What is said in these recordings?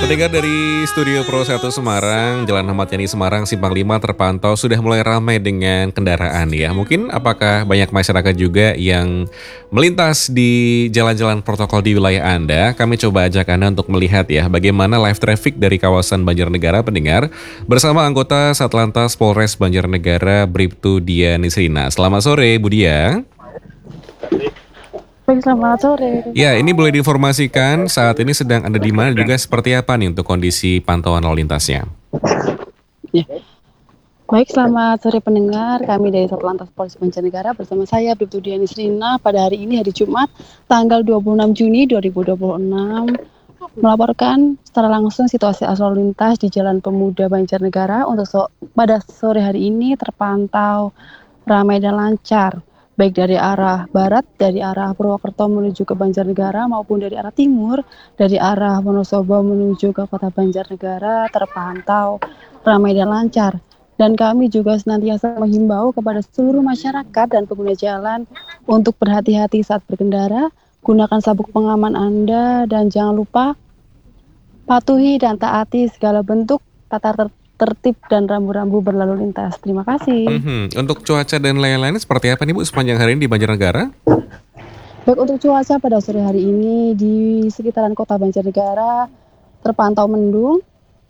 Pendengar dari Studio Pro 1 Semarang, Jalan Ahmad Yani Semarang, Simpang 5 terpantau sudah mulai ramai dengan kendaraan ya. Mungkin apakah banyak masyarakat juga yang melintas di jalan-jalan protokol di wilayah Anda? Kami coba ajak Anda untuk melihat ya bagaimana live traffic dari kawasan Banjarnegara pendengar bersama anggota Satlantas Polres Banjarnegara Bribtu Dia Nisrina. Selamat sore Bu Dia. Baik, selamat sore. Ya, ini boleh diinformasikan saat ini sedang Anda di mana juga seperti apa nih untuk kondisi pantauan lalu lintasnya? Ya. Baik, selamat sore pendengar. Kami dari Satlantas Polres Banjarnegara bersama saya Bribtu Dia Nisrina pada hari ini hari Jumat tanggal 26 Juni 2026 melaporkan secara langsung situasi arus lalu lintas di Jalan Pemuda Banjarnegara untuk pada sore hari ini terpantau ramai dan lancar. Baik dari arah barat, dari arah Purwokerto menuju ke Banjarnegara maupun dari arah timur, dari arah Wonosobo menuju ke kota Banjarnegara terpantau ramai dan lancar. Dan kami juga senantiasa menghimbau kepada seluruh masyarakat dan pengguna jalan untuk berhati-hati saat berkendara, gunakan sabuk pengaman Anda, dan jangan lupa patuhi dan taati segala bentuk tata tertib dan rambu-rambu berlalu lintas. Terima kasih. Untuk cuaca dan lain-lain seperti apa nih Bu sepanjang hari ini di Banjarnegara? Baik, untuk cuaca pada sore hari ini di sekitaran kota Banjarnegara terpantau mendung.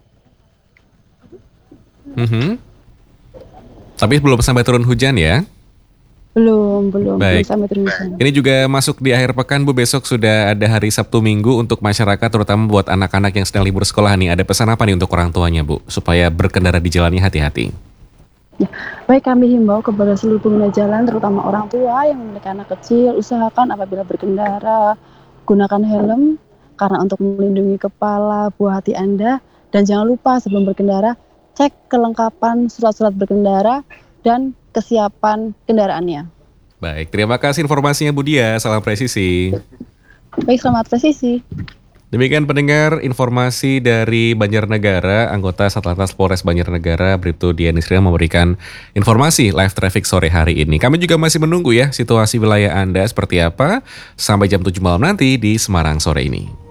Tapi belum sampai turun hujan ya? Belum Baik. sampai turun hujan. Ini juga masuk di akhir pekan Bu, besok sudah ada hari Sabtu Minggu untuk masyarakat terutama buat anak-anak yang sedang libur sekolah nih. Ada pesan apa nih untuk orang tuanya Bu supaya berkendara di jalannya hati-hati? Ya, baik, kami himbau kepada seluruh pengguna jalan terutama orang tua yang memiliki anak kecil, usahakan apabila berkendara gunakan helm karena untuk melindungi kepala, buah hati Anda, dan jangan lupa sebelum berkendara cek kelengkapan surat-surat berkendara dan kesiapan kendaraannya. Baik, terima kasih informasinya Bu Dia, salam presisi. Baik, selamat presisi. Demikian pendengar informasi dari Banjarnegara, anggota Satlantas Polres Banjarnegara Bribtu Dia Nisrina memberikan informasi live traffic sore hari ini. Kami juga masih menunggu ya situasi wilayah Anda seperti apa sampai jam 7 malam nanti di Semarang sore ini.